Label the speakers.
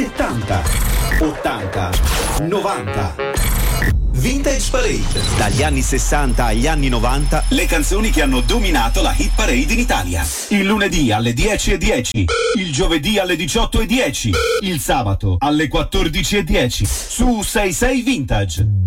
Speaker 1: 70, 80, 90. Vintage Parade.
Speaker 2: Dagli anni 60 agli anni 90,
Speaker 1: le canzoni che hanno dominato la hit parade in Italia. Il lunedì alle 10:10, il giovedì alle 18:10, il sabato alle 14:10 su 66 Vintage.